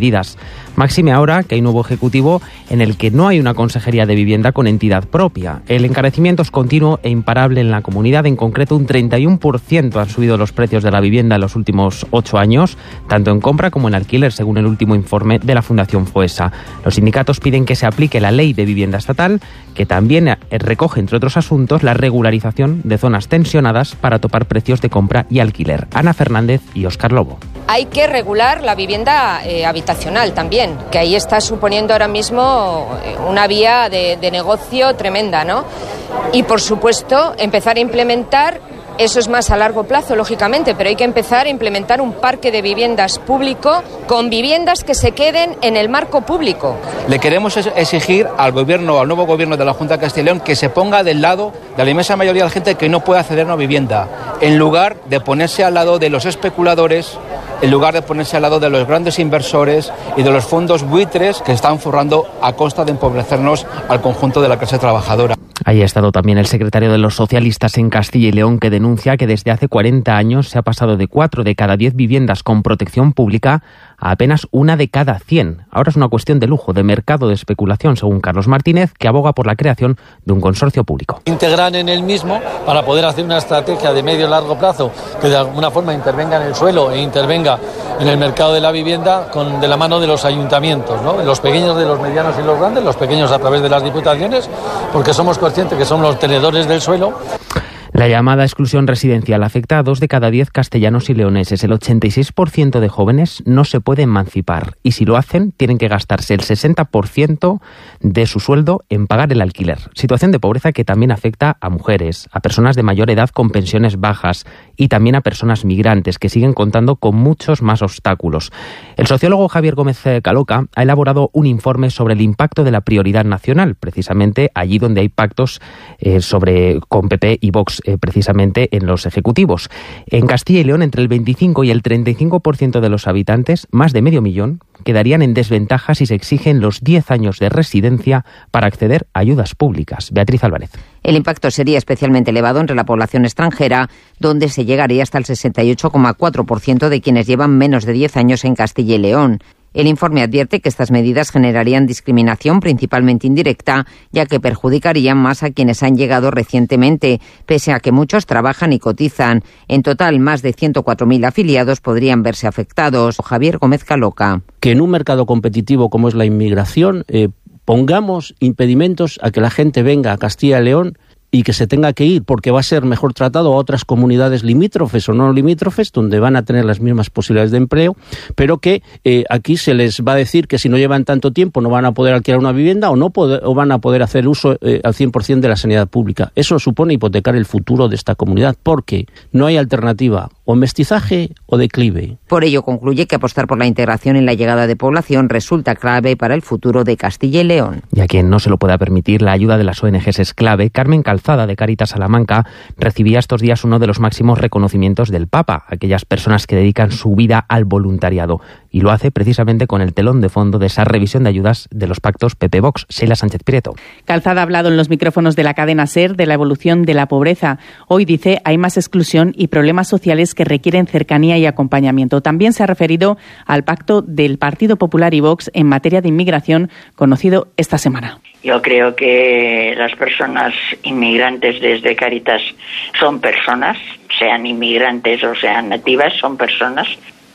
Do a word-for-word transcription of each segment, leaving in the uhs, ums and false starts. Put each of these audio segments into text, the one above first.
medidas. Máxime ahora que hay nuevo ejecutivo en el que no hay una consejería de vivienda con entidad propia. El encarecimiento es continuo e imparable en la comunidad. En concreto, un treinta y uno por ciento han subido los precios de la vivienda en los últimos ocho años, tanto en compra como en alquiler, según el último informe de la Fundación Foessa. Los sindicatos piden que se aplique la ley de vivienda estatal, que también recoge, entre otros asuntos, la regularización de zonas tensionadas para topar precios de compra y alquiler. Ana Fernández y Óscar Lobo. Hay que regular la vivienda eh, habitacional también, que ahí está suponiendo ahora mismo una vía de, de negocio tremenda, ¿no? Y, por supuesto, empezar a implementar, eso es más a largo plazo, lógicamente, pero hay que empezar a implementar un parque de viviendas público con viviendas que se queden en el marco público. Le queremos exigir al gobierno, al nuevo gobierno de la Junta de Castilla y León, que se ponga del lado de la inmensa mayoría de la gente que no puede acceder a una vivienda, en lugar de ponerse al lado de los especuladores, en lugar de ponerse al lado de los grandes inversores y de los fondos buitres que están forrando a costa de empobrecernos al conjunto de la clase trabajadora. Ahí ha estado también el secretario de los socialistas en Castilla y León, que denuncia que desde hace cuarenta años se ha pasado de cuatro de cada diez viviendas con protección pública a apenas una de cada cien. Ahora es una cuestión de lujo, de mercado, de especulación, según Carlos Martínez, que aboga por la creación de un consorcio público. Integrar en el mismo para poder hacer una estrategia de medio y largo plazo que de alguna forma intervenga en el suelo e intervenga en el mercado de la vivienda con, de la mano de los ayuntamientos, ¿no? Los pequeños de los medianos y los grandes, los pequeños a través de las diputaciones, porque somos conscientes que somos los tenedores del suelo. La llamada exclusión residencial afecta a dos de cada diez castellanos y leoneses. El ochenta y seis por ciento de jóvenes no se puede emancipar y si lo hacen tienen que gastarse el sesenta por ciento de su sueldo en pagar el alquiler. Situación de pobreza que también afecta a mujeres, a personas de mayor edad con pensiones bajas y también a personas migrantes que siguen contando con muchos más obstáculos. El sociólogo Javier Gómez Caloca ha elaborado un informe sobre el impacto de la prioridad nacional, precisamente allí donde hay pactos eh, sobre con P P y Vox, Eh, precisamente en los ejecutivos. En Castilla y León, entre el veinticinco y el treinta y cinco por ciento de los habitantes, más de medio millón, quedarían en desventaja si se exigen los diez años de residencia para acceder a ayudas públicas. Beatriz Álvarez. El impacto sería especialmente elevado entre la población extranjera, donde se llegaría hasta el sesenta y ocho coma cuatro por ciento de quienes llevan menos de diez años en Castilla y León. El informe advierte que estas medidas generarían discriminación principalmente indirecta, ya que perjudicarían más a quienes han llegado recientemente, pese a que muchos trabajan y cotizan. En total, más de ciento cuatro mil afiliados podrían verse afectados. Javier Gómez Caloca. Que en un mercado competitivo como es la inmigración, eh, pongamos impedimentos a que la gente venga a Castilla y León y que se tenga que ir porque va a ser mejor tratado a otras comunidades limítrofes o no limítrofes, donde van a tener las mismas posibilidades de empleo, pero que eh, aquí se les va a decir que si no llevan tanto tiempo no van a poder alquilar una vivienda o no poder, o van a poder hacer uso eh, al cien por ciento de la sanidad pública. Eso supone hipotecar el futuro de esta comunidad, porque no hay alternativa, o mestizaje o declive. Por ello concluye que apostar por la integración en la llegada de población resulta clave para el futuro de Castilla y León. Y a quien no se lo pueda permitir, la ayuda de las O N Ges es clave. Carmen Calzada, de Cáritas Salamanca, recibía estos días uno de los máximos reconocimientos del Papa, aquellas personas que dedican su vida al voluntariado, y lo hace precisamente con el telón de fondo de esa revisión de ayudas de los pactos P P Vox. Sheila Sánchez Prieto. Calzada ha hablado en los micrófonos de la cadena SER de la evolución de la pobreza. Hoy dice hay más exclusión y problemas sociales que requieren cercanía y acompañamiento. También se ha referido al pacto del Partido Popular y Vox en materia de inmigración, conocido esta semana. Yo creo que las personas inmigrantes desde Cáritas son personas, sean inmigrantes o sean nativas, son personas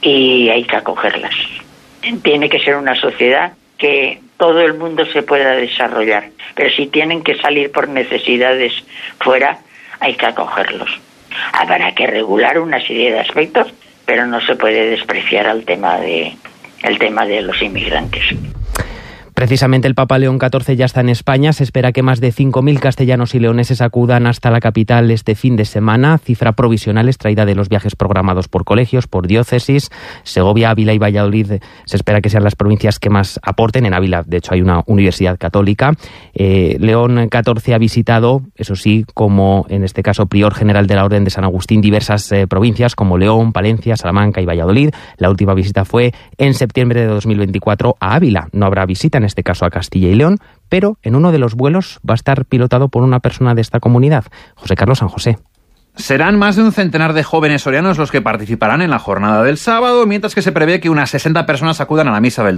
y hay que acogerlas. Tiene que ser una sociedad que todo el mundo se pueda desarrollar, pero si tienen que salir por necesidades fuera, hay que acogerlos. Habrá que regular una serie de aspectos, pero no se puede despreciar al tema de, el tema de los inmigrantes. Precisamente el Papa León catorce ya está en España. Se espera que más de cinco mil castellanos y leoneses acudan hasta la capital este fin de semana. Cifra provisional extraída de los viajes programados por colegios, por diócesis. Segovia, Ávila y Valladolid se espera que sean las provincias que más aporten. En Ávila, de hecho, hay una universidad católica. Eh, León catorce ha visitado, eso sí, como en este caso prior general de la Orden de San Agustín, diversas eh, provincias como León, Palencia, Salamanca y Valladolid. La última visita fue en septiembre de dos mil veinticuatro a Ávila. No habrá visita en en este caso a Castilla y León, pero en uno de los vuelos va a estar pilotado por una persona de esta comunidad, José Carlos San José. Serán más de un centenar de jóvenes sorianos los que participarán en la jornada del sábado, mientras que se prevé que unas sesenta personas acudan a la misa del